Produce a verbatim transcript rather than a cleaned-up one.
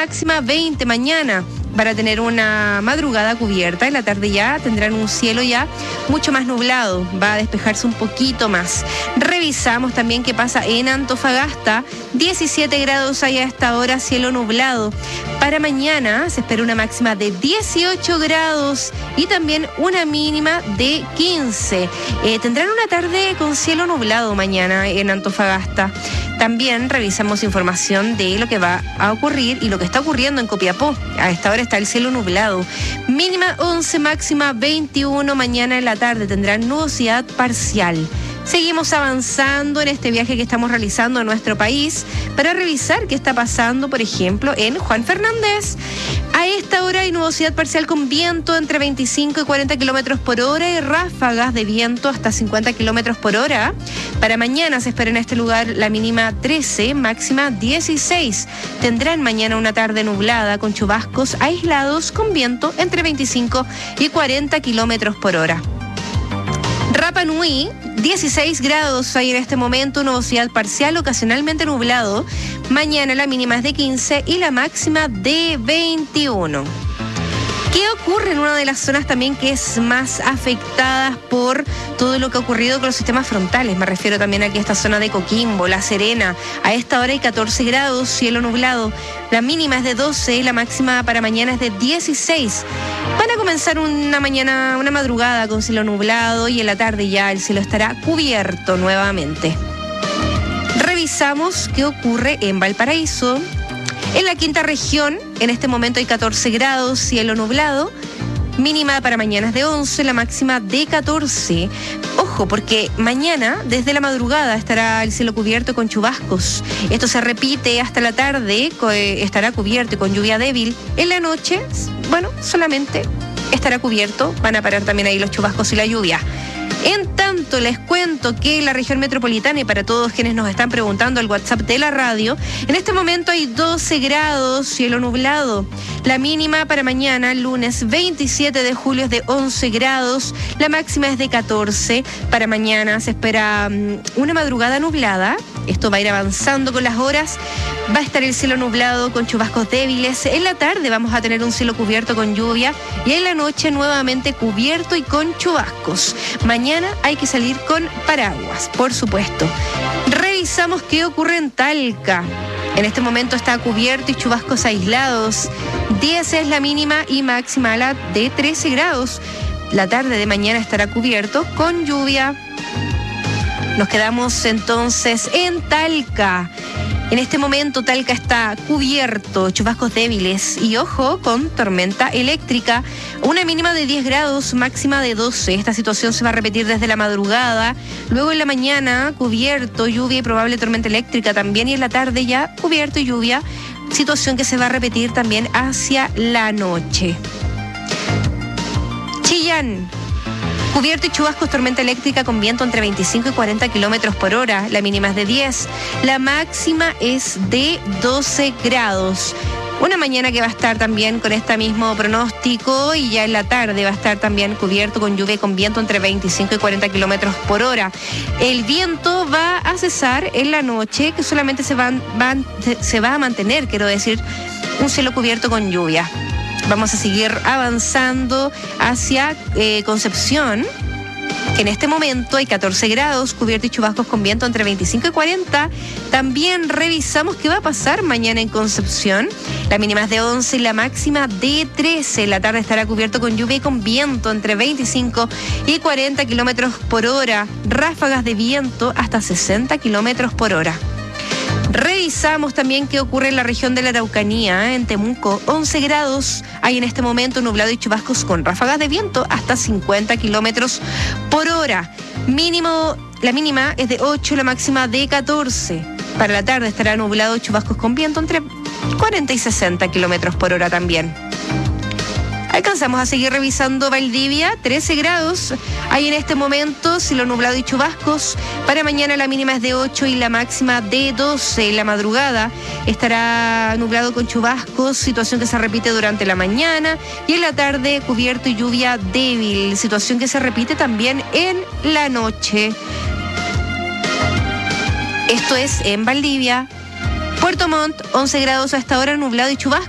máxima veinte mañana. Van a tener una madrugada cubierta, en la tarde ya tendrán un cielo ya mucho más nublado, va a despejarse un poquito más. Revisamos también qué pasa en Antofagasta, diecisiete grados hay a esta hora, cielo nublado. Para mañana se espera una máxima de dieciocho grados y también una mínima de quince. Eh, tendrán una tarde con cielo nublado mañana en Antofagasta. También revisamos información de lo que va a ocurrir y lo que está ocurriendo en Copiapó. A esta hora está el cielo nublado. Mínima once, máxima veintiuno. Mañana en la tarde tendrán nubosidad parcial. Seguimos avanzando en este viaje que estamos realizando a nuestro país para revisar qué está pasando, por ejemplo, en Juan Fernández. A esta hora hay nubosidad parcial con viento entre veinticinco y cuarenta kilómetros por hora y ráfagas de viento hasta cincuenta kilómetros por hora. Para mañana se espera en este lugar la mínima trece, máxima dieciséis. Tendrán mañana una tarde nublada con chubascos aislados con viento entre veinticinco y cuarenta kilómetros por hora. Rapa Nui, dieciséis grados hay en este momento, nubosidad parcial, ocasionalmente nublado. Mañana la mínima es de quince y la máxima de veintiuno. ¿Qué ocurre en una de las zonas también que es más afectada por todo lo que ha ocurrido con los sistemas frontales? Me refiero también aquí a esta zona de Coquimbo, La Serena. A esta hora hay catorce grados, cielo nublado. La mínima es de doce y la máxima para mañana es de dieciséis. Van a comenzar una mañana, una madrugada con cielo nublado y en la tarde ya el cielo estará cubierto nuevamente. Revisamos qué ocurre en Valparaíso. En la quinta región, en este momento hay catorce grados, cielo nublado. Mínima para mañana es de once, la máxima de catorce. Ojo, porque mañana, desde la madrugada, estará el cielo cubierto con chubascos. Esto se repite hasta la tarde, estará cubierto y con lluvia débil. En la noche, bueno, solamente estará cubierto. Van a parar también ahí los chubascos y la lluvia. En tanto, les cuento que en la región metropolitana, y para todos quienes nos están preguntando al WhatsApp de la radio, en este momento hay doce grados, cielo nublado. La mínima para mañana, lunes veintisiete de julio, es de once grados. La máxima es de catorce. Para mañana se espera um, una madrugada nublada. Esto va a ir avanzando con las horas. Va a estar el cielo nublado con chubascos débiles. En la tarde vamos a tener un cielo cubierto con lluvia. Y en la noche nuevamente cubierto y con chubascos. Mañana hay que salir con paraguas, por supuesto. Revisamos qué ocurre en Talca. En este momento está cubierto y chubascos aislados. diez es la mínima y máxima la de trece grados. La tarde de mañana estará cubierto con lluvia. Nos quedamos entonces en Talca. En este momento Talca está cubierto, chubascos débiles y ojo con tormenta eléctrica. Una mínima de diez grados, máxima de doce. Esta situación se va a repetir desde la madrugada. Luego en la mañana cubierto, lluvia y probable tormenta eléctrica también. Y en la tarde ya cubierto y lluvia. Situación que se va a repetir también hacia la noche. Chillán. Cubierto y chubascos, tormenta eléctrica con viento entre veinticinco y cuarenta kilómetros por hora. La mínima es de diez. La máxima es de doce grados. Una mañana que va a estar también con este mismo pronóstico y ya en la tarde va a estar también cubierto con lluvia y con viento entre veinticinco y cuarenta kilómetros por hora. El viento va a cesar en la noche, que solamente se, van, van, se va a mantener, quiero decir, un cielo cubierto con lluvia. Vamos a seguir avanzando hacia eh, Concepción, que en este momento hay catorce grados, cubierto y chubascos con viento entre veinticinco y cuarenta. También revisamos qué va a pasar mañana en Concepción. La mínima es de once y la máxima de trece. La tarde estará cubierto con lluvia y con viento entre veinticinco y cuarenta kilómetros por hora. Ráfagas de viento hasta sesenta kilómetros por hora. Revisamos también qué ocurre en la región de la Araucanía, en Temuco, once grados. Hay en este momento nublado y chubascos con ráfagas de viento hasta cincuenta kilómetros por hora. Mínimo, la mínima es de ocho, la máxima de catorce. Para la tarde estará nublado y chubascos con viento entre cuarenta y sesenta kilómetros por hora también. Alcanzamos a seguir revisando Valdivia, trece grados. Hay en este momento cielo nublado y chubascos. Para mañana la mínima es de ocho y la máxima de doce. En la madrugada estará nublado con chubascos, situación que se repite durante la mañana. Y en la tarde cubierto y lluvia débil, situación que se repite también en la noche. Esto es en Valdivia. Puerto Montt, once grados a esta hora, nublado y chubascos.